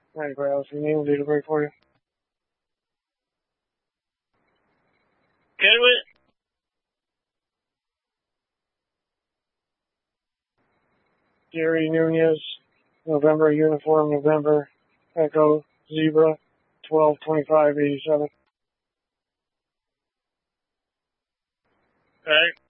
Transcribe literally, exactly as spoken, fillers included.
Anybody else you need to do the break for you? Kenwood? Gary Nunez, November uniform, November, Echo, Zebra, twelve twenty-five eighty-seven. All right.